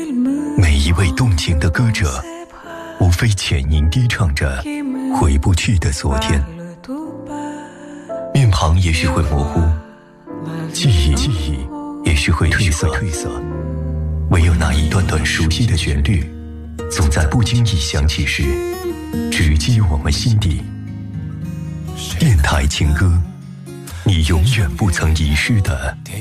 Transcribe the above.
每一位动情的歌者，无非浅吟低唱着回不去的昨天。面庞也许会模糊，记忆也许会褪色，唯有那一段段熟悉的旋律，总在不经意响起时，直击我们心底。电台情歌，你永远不曾遗失的